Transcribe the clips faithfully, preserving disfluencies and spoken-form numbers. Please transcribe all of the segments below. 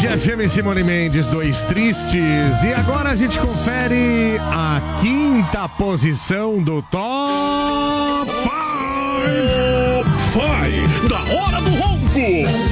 F M, Simone Mendes, Dois Tristes. E agora a gente confere a quinta posição do Top Five da Hora do Ronco.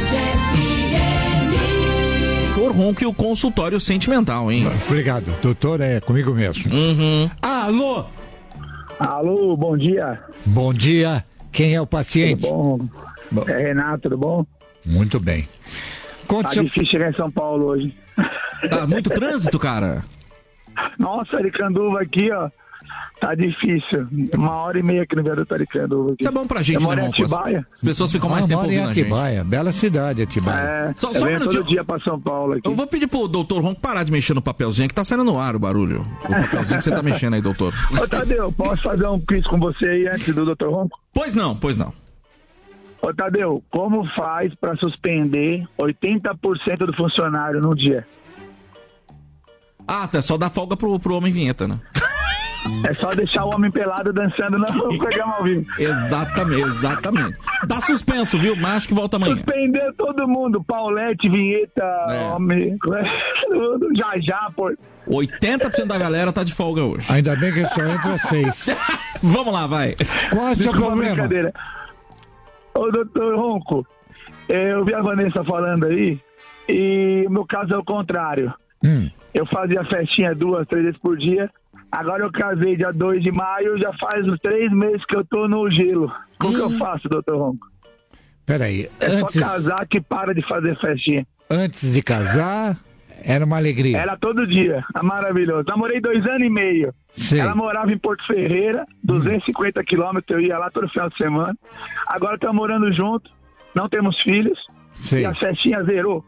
Doutor Ronco e o consultório sentimental, hein? Obrigado, doutor, é comigo mesmo. Uhum. Alô? Alô, bom dia. Bom dia, quem é o paciente? Tudo bom? bom. É Renato, tudo bom? Muito bem. Conte tá seu... difícil chegar em São Paulo hoje. Tá muito trânsito, cara? Nossa, Aricanduva aqui, ó. Tá difícil. Uma hora e meia aqui no viaduto Aricanduva. Isso é bom pra gente, eu moro né, em Ronco? Atibaia. As pessoas ficam mais ah, tempo ouvindo em a gente. Atibaia, bela cidade, Atibaia. É, só, eu só um venho minutinho. todo dia pra São Paulo aqui. Eu vou pedir pro doutor Ronco parar de mexer no papelzinho, que tá saindo no ar o barulho. O papelzinho que você tá mexendo aí, doutor. Ô, Tadeu, posso fazer um quiz com você aí antes do doutor Ronco? Pois não, pois não. Ô, Tadeu, como faz pra suspender oitenta por cento do funcionário num dia? Ah, tá, só dá folga pro, pro homem vinheta, né? É só deixar o homem pelado dançando no programa ao vivo. Exatamente, exatamente. Tá suspenso, viu? Mas acho que volta amanhã. Suspender todo mundo. Paulette, vinheta, É. homem, tudo, já já, pô. oitenta por cento da galera tá de folga hoje. Ainda bem que só entra às seis. Vamos lá, vai. Qual é o seu Desculpa a problema? brincadeira. Ô, doutor Ronco, eu vi a Vanessa falando aí e o meu caso é o contrário. Hum. Eu fazia festinha duas, três vezes por dia. Agora eu casei dia dois de maio, já faz uns três meses que eu tô no gelo. Como Hum. que eu faço, doutor Ronco? Peraí, É antes, só casar que para de fazer festinha. antes de casar, era uma alegria. Era todo dia, é maravilhoso. Namorei dois anos e meio. Sim. Ela morava em Porto Ferreira, duzentos e cinquenta quilômetros, eu ia lá todo final de semana. Agora estamos morando junto, não temos filhos. Sim. E a festinha zerou.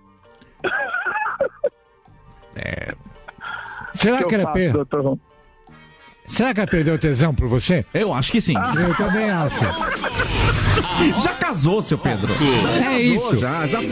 Será O que eu ela faço, per... doutor Ronco? Será que ela perdeu o tesão por você? Eu acho que sim. Eu também acho. Já casou, seu Pedro. É Casou, isso. Já, já